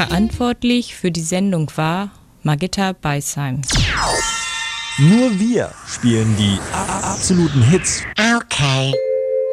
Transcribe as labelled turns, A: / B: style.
A: Verantwortlich für die Sendung war Margitta Beisheim.
B: Nur wir spielen die absoluten Hits.
C: Okay.